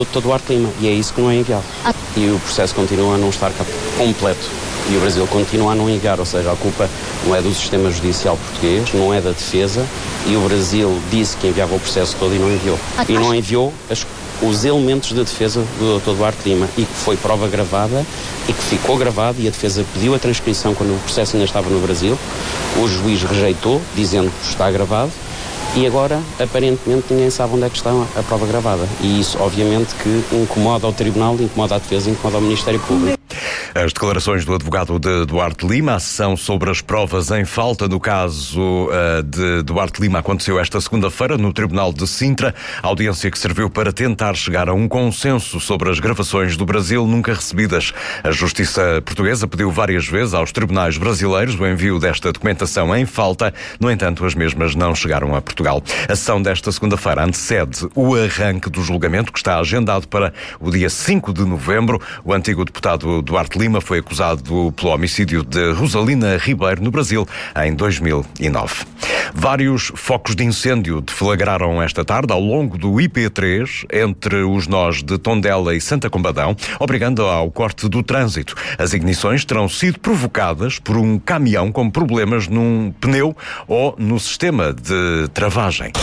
Dr. Duarte Lima, e é isso que não é enviado. E o processo continua a não estar completo. E o Brasil continua a não enviar, ou seja, a culpa não é do sistema judicial português, não é da defesa, e o Brasil disse que enviava o processo todo e não enviou. E não enviou os elementos de defesa do Dr. Duarte Lima, e que foi prova gravada, e que ficou gravado, e a defesa pediu a transcrição quando o processo ainda estava no Brasil, o juiz rejeitou, dizendo que está gravado, e agora, aparentemente, ninguém sabe onde é que está a prova gravada. E isso, obviamente, que incomoda ao Tribunal, incomoda a defesa, incomoda ao Ministério Público. As declarações do advogado de Duarte Lima, a sessão sobre as provas em falta no caso de Duarte Lima aconteceu esta segunda-feira no Tribunal de Sintra, audiência que serviu para tentar chegar a um consenso sobre as gravações do Brasil nunca recebidas. A Justiça Portuguesa pediu várias vezes aos tribunais brasileiros o envio desta documentação em falta, no entanto, as mesmas não chegaram a Portugal. A sessão desta segunda-feira antecede o arranque do julgamento que está agendado para o dia 5 de novembro. O antigo deputado Duarte Lima foi acusado pelo homicídio de Rosalina Ribeiro no Brasil em 2009. Vários focos de incêndio deflagraram esta tarde ao longo do IP3 entre os nós de Tondela e Santa Combadão, obrigando ao corte do trânsito. As ignições terão sido provocadas por um caminhão com problemas num pneu ou no sistema de travagem.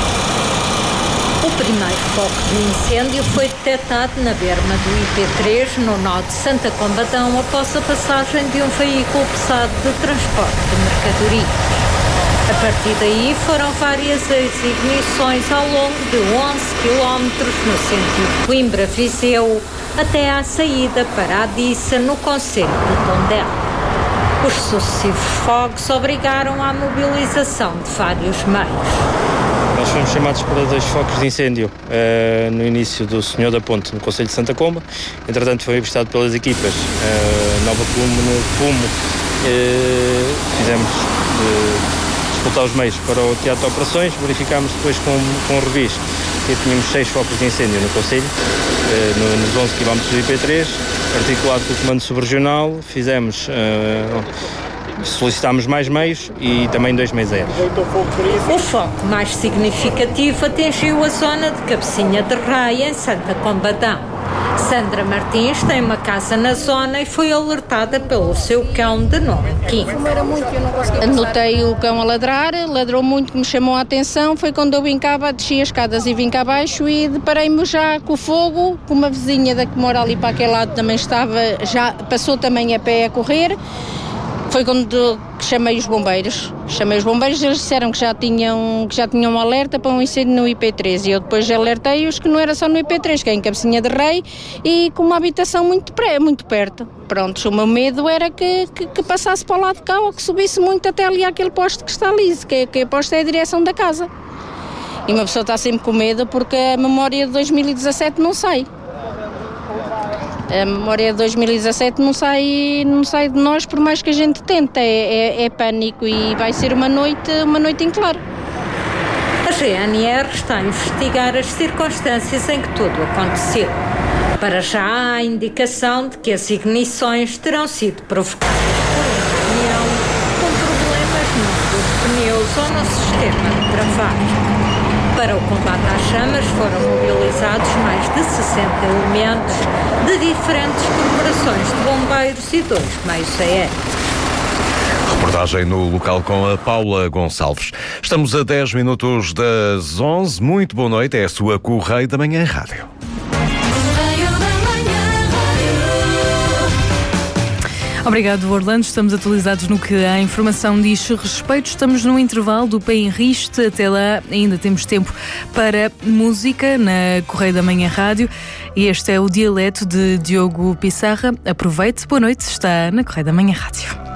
O primeiro foco de incêndio foi detectado na berma do IP3, no nó de Santa Combadão, após a passagem de um veículo pesado de transporte de mercadorias. A partir daí foram várias as ignições ao longo de 11 km no sentido Coimbra-Viseu, até à saída para a Dissa, no concelho de Tondela. Os sucessivos fogos obrigaram à mobilização de vários meios. Nós fomos chamados para 2 focos de incêndio no início do Senhor da Ponte, no concelho de Santa Comba. Entretanto, foi avistado pelas equipas Nova Plumo. Fizemos disputar os meios para o teatro de operações. Verificámos depois com o revis que tínhamos 6 focos de incêndio no concelho, nos 11 km do IP3, articulado com o Comando Subregional. Solicitámos mais meios e também 2 meios aéreos. O foco mais significativo atingiu a zona de Cabecinha de Rei, em Santa Combadão. Sandra Martins tem uma casa na zona e foi alertada pelo seu cão de nome Kim. Notei o cão a ladrar, ladrou muito, que me chamou a atenção. Foi quando eu vim cá, desci as escadas e vim cá abaixo e deparei-me já com o fogo, com uma vizinha da que mora ali para aquele lado também já passou também a pé a correr. Foi quando chamei os bombeiros. Eles disseram que já tinham um alerta para um incêndio no IP3 e eu depois alertei-os que não era só no IP3, que é em Cabecinha de Rei e com uma habitação muito perto. Pronto, o meu medo era que passasse para o lado de cá ou que subisse muito até ali àquele poste que está ali, que a poste é a direção da casa. E uma pessoa está sempre com medo porque a memória de 2017 não sai. A memória de 2017 não sai de nós por mais que a gente tente, é pânico e vai ser uma noite em claro. A GNR está a investigar as circunstâncias em que tudo aconteceu. Para já há a indicação de que as ignições terão sido provocadas por um caminhão com problemas nos pneus ou no sistema de travagem. Para o combate às chamas foram mobilizados mais de 60 elementos de diferentes corporações de bombeiros e 2 meios aéreos. Reportagem no local com a Paula Gonçalves. Estamos a 10 minutos das 11. Muito boa noite, é a sua Correio da Manhã Rádio. Obrigado, Orlando. Estamos atualizados no que a informação diz respeito. Estamos no intervalo do Pé em Riste. Até lá ainda temos tempo para música na Correio da Manhã Rádio. E este é o Dialeto de Diogo Pissarra. Aproveite. Boa noite. Está na Correio da Manhã Rádio.